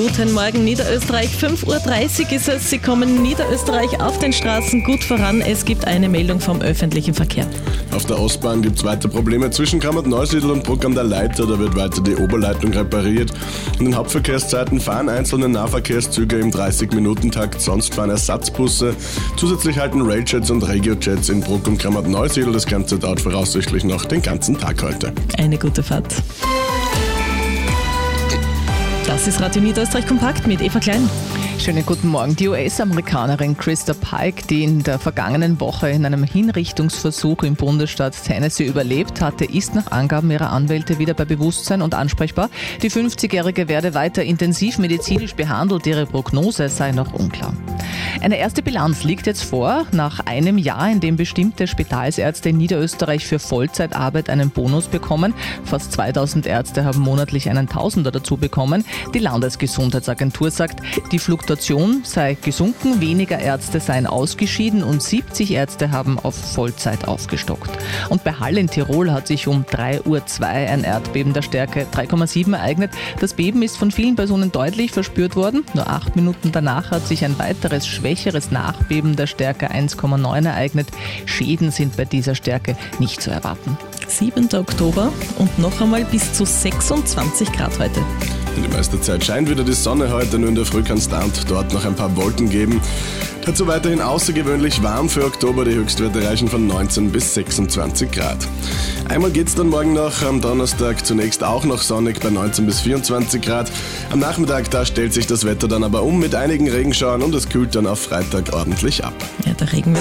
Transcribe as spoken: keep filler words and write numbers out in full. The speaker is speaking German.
Guten Morgen Niederösterreich, fünf Uhr dreißig ist es. Sie kommen in Niederösterreich auf den Straßen gut voran. Es gibt eine Meldung vom öffentlichen Verkehr. Auf der Ostbahn gibt es weiter Probleme zwischen Krammert-Neusiedl und Bruck an der Leitha. Da wird weiter die Oberleitung repariert. In den Hauptverkehrszeiten fahren einzelne Nahverkehrszüge im dreißig-Minuten-Takt, sonst fahren Ersatzbusse. Zusätzlich halten Railjets und Regiojets in Bruck und Krammert-Neusiedl. Das Ganze dauert voraussichtlich noch den ganzen Tag heute. Eine gute Fahrt. Das ist Radio Niederösterreich Kompakt mit Eva Klein. Schönen guten Morgen. Die U S-Amerikanerin Krista Pike, die in der vergangenen Woche in einem Hinrichtungsversuch im Bundesstaat Tennessee überlebt hatte, ist nach Angaben ihrer Anwälte wieder bei Bewusstsein und ansprechbar. Die fünfzigjährige werde weiter intensiv medizinisch behandelt. Ihre Prognose sei noch unklar. Eine erste Bilanz liegt jetzt vor, nach einem Jahr, in dem bestimmte Spitalsärzte in Niederösterreich für Vollzeitarbeit einen Bonus bekommen. Fast zweitausend Ärzte haben monatlich einen Tausender dazu bekommen. Die Landesgesundheitsagentur sagt, die Fluktuation sei gesunken, weniger Ärzte seien ausgeschieden und siebzig Ärzte haben auf Vollzeit aufgestockt. Und bei Hall in Tirol hat sich um drei Uhr zwei ein Erdbeben der Stärke drei Komma sieben ereignet. Das Beben ist von vielen Personen deutlich verspürt worden. Nur acht Minuten danach hat sich ein weiteres schwächeres Nachbeben der Stärke eins Komma neun ereignet. Schäden sind bei dieser Stärke nicht zu erwarten. siebter Oktober und noch einmal bis zu sechsundzwanzig Grad heute. In der meisten Zeit scheint wieder die Sonne heute, nur in der Früh kann es da und dort noch ein paar Wolken geben. Dazu weiterhin außergewöhnlich warm für Oktober, die Höchstwerte reichen von neunzehn bis sechsundzwanzig Grad. Einmal geht es dann morgen noch am Donnerstag zunächst auch noch sonnig bei neunzehn bis vierundzwanzig Grad. Am Nachmittag, da stellt sich das Wetter dann aber um mit einigen Regenschauern und es kühlt dann auf Freitag ordentlich ab. Ja, der Regen wird